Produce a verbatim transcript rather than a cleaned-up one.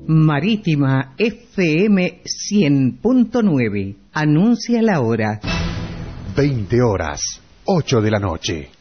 Marítima F M cien punto nueve. Anuncia la hora. veinte horas, ocho de la noche.